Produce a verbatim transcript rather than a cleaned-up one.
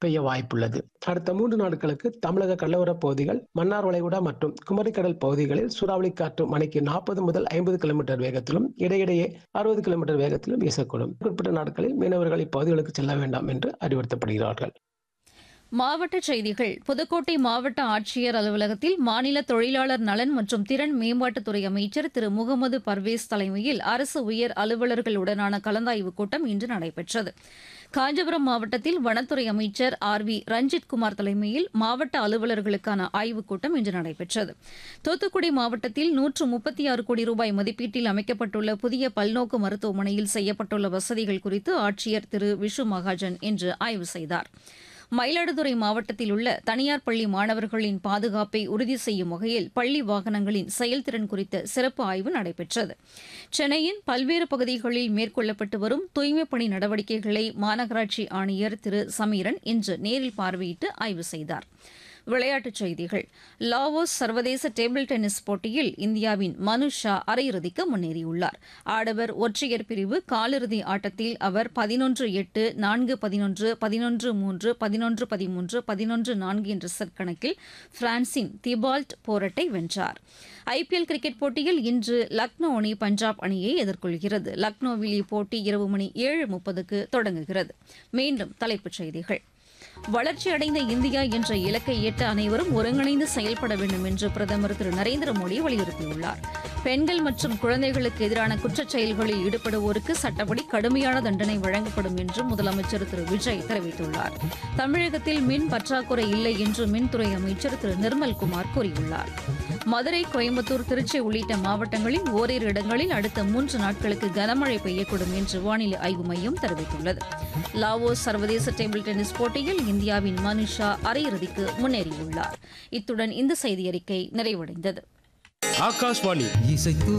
பெய்ய வாய்ப்புள்ளது. அடுத்த மூன்று நாட்களுக்கு தமிழக கடலோர பகுதிகள், மன்னார் வளைகுடா மற்றும் குமரிக்கடல் பகுதிகளில் சூறாவளி காற்று மணிக்கு நாற்பது முதல் ஐம்பது கிலோமீட்டர் வேகத்திலும் இடையிடையே அறுபது கிலோமீட்டர் வேகத்திலும் வீசக்கூடும். குறிப்பிட்ட நாட்களில் மீனவர்கள் இப்பகுதிகளுக்கு செல்ல வேண்டாம் என்று அறிவுறுத்தப்படுகிறார்கள். மாவட்டச் செய்திகள். புதுக்கோட்டை மாவட்ட ஆட்சியர் அலுவலகத்தில் மாநில தொழிலாளர் நலன் மற்றும் திறன் மேம்பாட்டுத்துறை அமைச்சர் திரு முகமது பர்வேஸ் தலைமையில் அரசு உயர் அலுவலர்களுடனான கலந்தாய்வுக் கூட்டம் இன்று நடைபெற்றது. காஞ்சிபுரம் மாவட்டத்தில் வனத்துறை அமைச்சர் ஆர் வி ரஞ்சித்குமார் தலைமையில் மாவட்ட அலுவலர்களுக்கான ஆய்வுக் கூட்டம் இன்று நடைபெற்றது. தூத்துக்குடி மாவட்டத்தில் நூற்று முப்பத்தி ஆறு கோடி ரூபாய் மதிப்பீட்டில் அமைக்கப்பட்டுள்ள புதிய பல்நோக்கு மருத்துவமனையில் செய்யப்பட்டுள்ள வசதிகள் குறித்து ஆட்சியர் திரு விஷு மகாஜன் இன்று ஆய்வு செய்தார். மயிலாடுதுறை மாவட்டத்தில் உள்ள தனியார் பள்ளி மாணவர்களின் பாதுகாப்பை உறுதி செய்யும் வகையில் பள்ளி வாகனங்களின் செயல்திறன் குறித்த சிறப்பு ஆய்வு நடைபெற்றது. சென்னையின் பல்வேறு பகுதிகளில் மேற்கொள்ளப்பட்டு வரும் தூய்மைப் பணி நடவடிக்கைகளை மாநகராட்சி ஆணையர் திரு சமீரன் இன்று நேரில் பார்வையிட்டு ஆய்வு செய்தார். விளையாட்டுச் செய்திகள். லாவோஸ் சர்வதேச டேபிள் டென்னிஸ் போட்டியில் இந்தியாவின் மனு ஷா அரையிறுதிக்கு முன்னேறியுள்ளார். ஆடவர் ஒற்றையர் பிரிவு காலிறுதி ஆட்டத்தில் அவர் பதினொன்று எட்டு, நான்கு பதினொன்று, பதினொன்று மூன்று, பதினொன்று பதிமூன்று, பதினொன்று நான்கு என்ற செட் கணக்கில் பிரான்சின் திபால்ட் போரட்டை வென்றார். ஐபிஎல் கிரிக்கெட் போட்டியில் இன்று லக்னோ அணி பஞ்சாப் அணியை எதிர்கொள்கிறது. லக்னோவில் இப்போட்டி இரவு மணி ஏழு முப்பதுக்கு தொடங்குகிறது. மீண்டும் தலைப்புச் செய்திகள். வளர்ச்சியடைந்த இந்தியா என்ற இலக்கை எட்ட அனைவரும் ஒருங்கிணைந்து செயல்பட வேண்டும் என்று பிரதமர் திரு நரேந்திர மோடி வலியுறுத்தியுள்ளார். பெண்கள் மற்றும் குழந்தைகளுக்கு எதிரான குற்றச் செயல்களில் ஈடுபடுவோருக்கு சட்டப்படி கடுமையான தண்டனை வழங்கப்படும் என்று முதலமைச்சர் திரு விஜய் தெரிவித்துள்ளார். தமிழகத்தில் மின் பற்றாக்குறை இல்லை என்று மின்துறை அமைச்சர் திரு நிர்மல்குமார் கூறியுள்ளார். மதுரை, கோயம்புத்தூர், திருச்சி உள்ளிட்ட மாவட்டங்களில் ஓரிரு இடங்களில் அடுத்த மூன்று நாட்களுக்கு கனமழை பெய்யக்கூடும் என்று வானிலை ஆய்வு மையம் தெரிவித்துள்ளது. லாவோஸ் சர்வதேச டேபிள் டென்னிஸ் போட்டியில் இந்தியாவின் மனு ஷா அரையிறுதிக்கு முன்னேறியுள்ளார். இத்துடன் இந்த செய்தியறிக்கை நிறைவடைந்தது. ஆகாஷ்வாணி இசைத்து